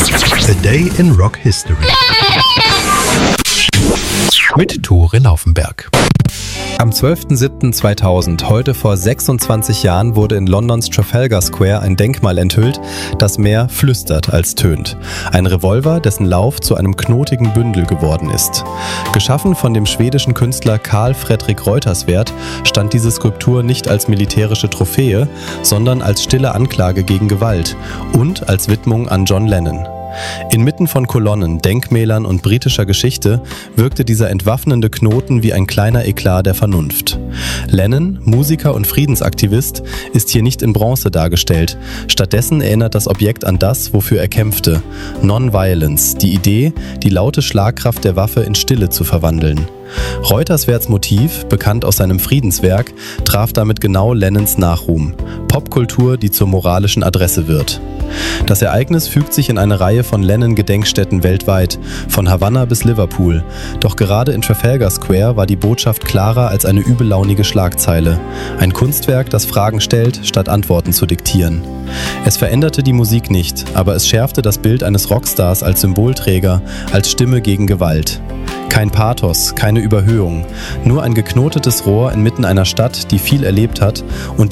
A Day in Rock History mit Tore Laufenberg. Am 12.07.2000, heute vor 26 Jahren, wurde in Londons Trafalgar Square ein Denkmal enthüllt, das mehr flüstert als tönt. Ein Revolver, dessen Lauf zu einem knotigen Bündel geworden ist. Geschaffen von dem schwedischen Künstler Carl Fredrik Reuterswärd stand diese Skulptur nicht als militärische Trophäe, sondern als stille Anklage gegen Gewalt und als Widmung an John Lennon. Inmitten von Kolonnen, Denkmälern und britischer Geschichte wirkte dieser entwaffnende Knoten wie ein kleiner Eklat der Vernunft. Lennon, Musiker und Friedensaktivist, ist hier nicht in Bronze dargestellt. Stattdessen erinnert das Objekt an das, wofür er kämpfte: Non-Violence, die Idee, die laute Schlagkraft der Waffe in Stille zu verwandeln. Reuterswärds Motiv, bekannt aus seinem Friedenswerk, traf damit genau Lennons Nachruhm. Popkultur, die zur moralischen Adresse wird. Das Ereignis fügt sich in eine Reihe von Lennon-Gedenkstätten weltweit, von Havanna bis Liverpool. Doch gerade in Trafalgar Square war die Botschaft klarer als eine übellaunige Schlagzeile. Ein Kunstwerk, das Fragen stellt, statt Antworten zu diktieren. Es veränderte die Musik nicht, aber es schärfte das Bild eines Rockstars als Symbolträger, als Stimme gegen Gewalt. Kein Pathos, keine Überhöhung, nur ein geknotetes Rohr inmitten einer Stadt, die viel erlebt hat und